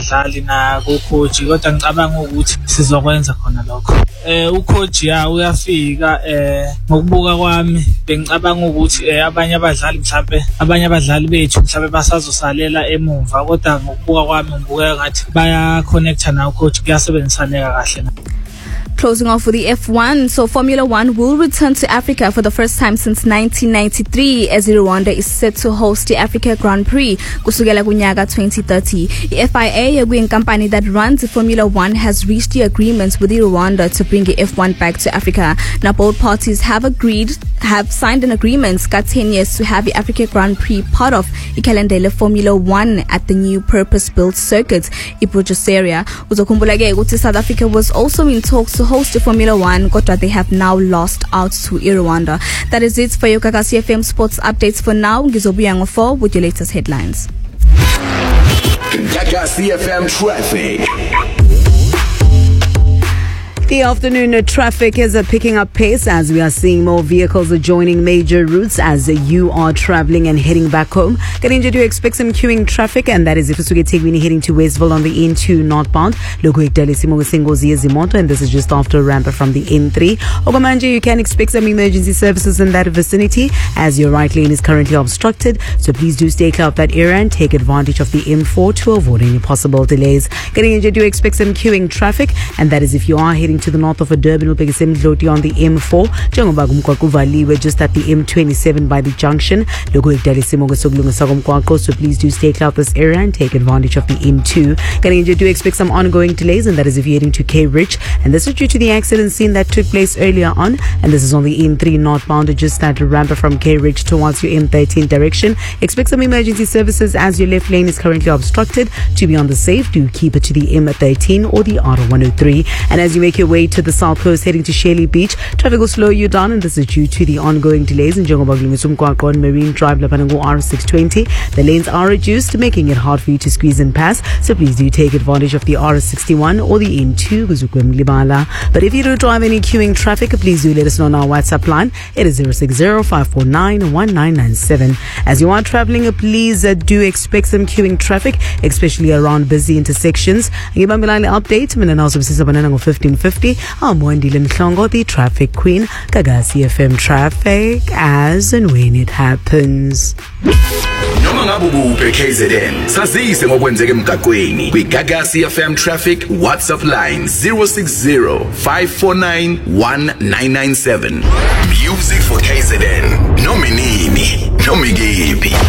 abadlali na ku-coach kodwa ngicabanga ukuthi sizokwenza khona lokho. U-coach uyafika ngokubuka kwami bengicabanga ukuthi abanye abadlali bethu mhlawumbe basazosalela emumva kodwa ngokubuka kwami ngibuka ngathi baya connecta na u-coach kuyasebenzisaneka kahle. Closing off with the F1, so Formula One will return to Africa for the first time since 1993 as Rwanda is set to host the Africa Grand Prix kusukela kunyaka 2030. The FIA, a company that runs Formula One, has reached the agreements with Rwanda to bring the F1 back to Africa. Now both parties have signed an agreement got 10 years to have the Africa Grand Prix part of Ikalendele Formula One at the new purpose-built circuit, Ibujaseria. Uzokumbulake ukuthi South Africa was also in talks to host the Formula One, but they have now lost out to Rwanda. That is it for your Gagasi FM Sports updates for now. Ngizobuya 4 with your latest headlines. Gagasi FM traffic. The afternoon traffic is picking up pace as we are seeing more vehicles joining major routes as you are traveling and heading back home. Getting to expect some queuing traffic, and that is if you take when heading to Westville on the N2 northbound. And this is just after a ramp from the N3. Ogamanje, you can expect some emergency services in that vicinity as your right lane is currently obstructed. So please do stay clear of that area and take advantage of the M4 to avoid any possible delays. Getting into do expect some queuing traffic, and that is if you are heading to the north of Durban, on the M4, we're just at the M27 by the junction. So please do stay clear of this area and take advantage of the M2. Getting into do expect some ongoing delays, and that is if you're heading to K Ridge, and this is due to the accident scene that took place earlier on, and this is on the M3 northbound, just at a ramp from K Ridge towards your M13 direction. Expect some emergency services as your left lane is currently obstructed. To be on the safe, do keep it to the M13 or the R103. And as you make your way to the south coast heading to Shelley Beach, traffic will slow you down, and this is due to the ongoing delays in Jongobaglumisumkwakwa Marine Drive Lapanango R620. The lanes are reduced, making it hard for you to squeeze and pass, so please do take advantage of the R61 or the N2 Guzukwem Libala. But if you do drive any queuing traffic, please do let us know on our WhatsApp line. It is 060-549-1997. As you are traveling, please do expect some queuing traffic, especially around busy intersections. Ngibambelani update mina naso sisabana ngo 1550. I'm Wendy Mhlongo, the traffic queen. Gagasi FM traffic as and when it happens. Noma ngabe ubuphe KZN, sazise ngokwenzeka emgaqweni. Kwi-Gagasi FM traffic WhatsApp line 060-549-1997. Music for KZN. Nominini, nomigiphi.